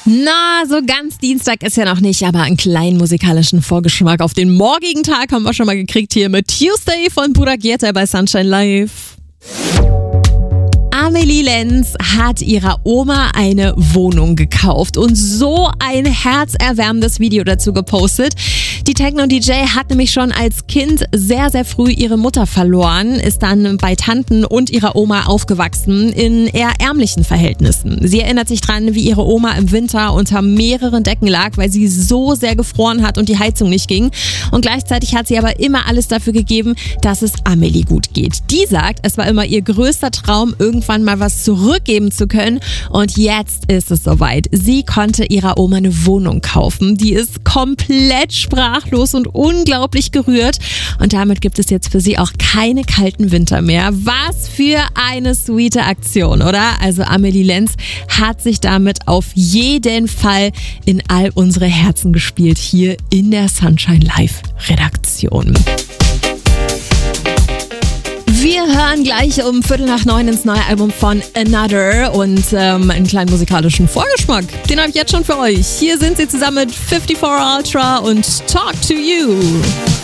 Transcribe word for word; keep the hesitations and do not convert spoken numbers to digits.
Na, so ganz Dienstag ist ja noch nicht, aber einen kleinen musikalischen Vorgeschmack auf den morgigen Tag haben wir schon mal gekriegt hier mit Tuesday von Burak Yilmaz bei Sunshine Live. Amelie Lenz hat ihrer Oma eine Wohnung gekauft und so ein herzerwärmendes Video dazu gepostet. Die Techno-D J hat nämlich schon als Kind sehr, sehr früh ihre Mutter verloren, ist dann bei Tanten und ihrer Oma aufgewachsen in eher ärmlichen Verhältnissen. Sie erinnert sich dran, wie ihre Oma im Winter unter mehreren Decken lag, weil sie so sehr gefroren hat und die Heizung nicht ging. Und gleichzeitig hat sie aber immer alles dafür gegeben, dass es Amelie gut geht. Die sagt, es war immer ihr größter Traum, irgendwann mal was zurückgeben zu können. Und jetzt ist es soweit. Sie konnte ihrer Oma eine Wohnung kaufen. Die ist komplett sprachlos und unglaublich gerührt. Und damit gibt es jetzt für sie auch keine kalten Winter mehr. Was für eine sweete Aktion, oder? Also Amelie Lenz hat sich damit auf jeden Fall in all unsere Herzen gespielt, hier in der Sunshine Live Redaktion. Wir hören gleich um Viertel nach neun ins neue Album von Another und ähm, einen kleinen musikalischen Vorgeschmack. Den habe ich jetzt schon für euch. Hier sind sie zusammen mit fifty-four Ultra und Talk to You.